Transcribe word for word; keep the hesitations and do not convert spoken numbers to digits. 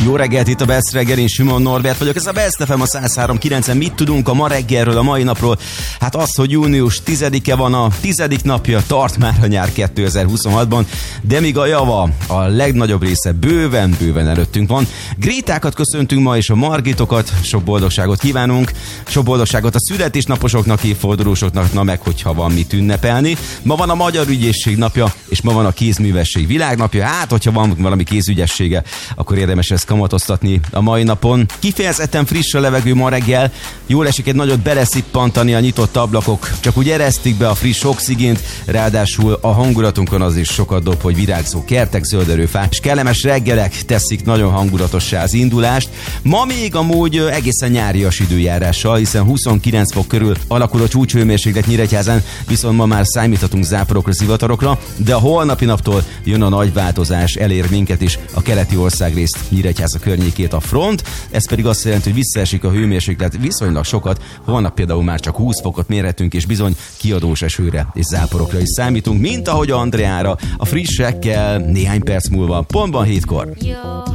Jó reggelt, itt a Best reggel, én Simon Norbert vagyok, ez a Best ef em a száz három kilenc. Mit tudunk a ma reggelről, a mai napról? Hát az, hogy június tizedike van, a tizedik napja, tart már a nyár kétezer-huszonhatban, de míg a java, a legnagyobb része bőven-bőven előttünk van. Grétákat köszöntünk ma, és a Margitokat, sok boldogságot kívánunk, sok boldogságot a születésnaposoknak, évfordulósoknak, na meg hogyha van mit ünnepelni. Ma van a Magyar Ügyészség napja, és ma van a Kézművesség világnapja. Hát, hogyha van valami kézügyessége, akkor érdemes ezt kamatoztatni a mai napon. Kifejezetten friss a levegő ma reggel, jól esik egy nagyot beleszippantani a nyitott ablakok, csak úgy eresztik be a friss oxigént, ráadásul a hangulatunkon az is sokat dob, hogy virágzó kertek, zölderőfák, és kellemes reggelek teszik nagyon hangulatossá az indulást. Ma még amúgy egészen nyárias időjárással, hiszen huszonkilenc fok körül alakul a csúcshőmérséklet Nyíregyházán, viszont ma már számíthatunk záporokra, zivatarokra, de a holnapi naptól jön a nagy változás, elér minket is a keleti országrészt, Nyíregyháza környékét a front, ez pedig azt jelenti, hogy visszaesik a hőmérséklet viszonylag sokat, holnap például már csak húsz fokot mérhetünk, és bizony kiadós esőre és záporokra is számítunk, mint ahogy Andreára, a frissekkel néhány perc múlva, pontban hétkor.